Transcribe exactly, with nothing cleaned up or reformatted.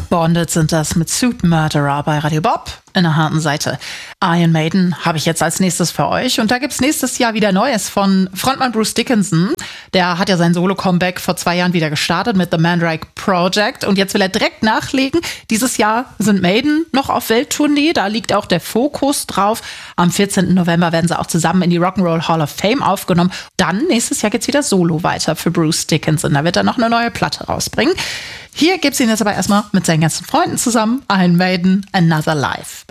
Bonded sind das mit Suit Murderer bei Radio Bob in der harten Seite. Iron Maiden habe ich jetzt als nächstes für euch. Und da gibt's nächstes Jahr wieder Neues von Frontmann Bruce Dickinson. Der hat ja sein Solo-Comeback vor zwei Jahren wieder gestartet mit The Mandrake Project. Und jetzt will er direkt nachlegen. Dieses Jahr sind Maiden noch auf Welttournee. Da liegt auch der Fokus drauf. Am vierzehnten November werden sie auch zusammen in die Rock'n'Roll Hall of Fame aufgenommen. Dann nächstes Jahr geht's wieder solo weiter für Bruce Dickinson. Da wird er noch eine neue Platte rausbringen. Hier gibt's ihn jetzt aber erstmal mit seinen ganzen Freunden zusammen. Iron Maiden, Another Life.